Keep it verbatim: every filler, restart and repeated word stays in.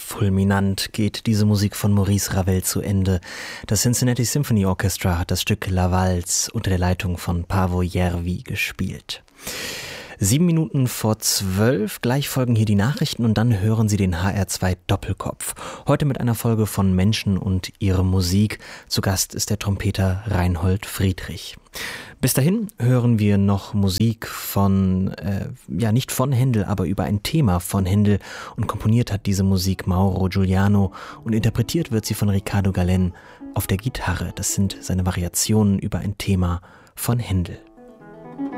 Fulminant geht diese Musik von Maurice Ravel zu Ende. Das Cincinnati Symphony Orchestra hat das Stück La Valse unter der Leitung von Paavo Järvi gespielt. Sieben Minuten vor zwölf, gleich folgen hier die Nachrichten und dann hören Sie den H R zwei Doppelkopf. Heute mit einer Folge von Menschen und ihre Musik. Zu Gast ist der Trompeter Reinhold Friedrich. Bis dahin hören wir noch Musik von, äh, ja nicht von Händel, aber über ein Thema von Händel. Und komponiert hat diese Musik Mauro Giuliano und interpretiert wird sie von Riccardo Galen auf der Gitarre. Das sind seine Variationen über ein Thema von Händel.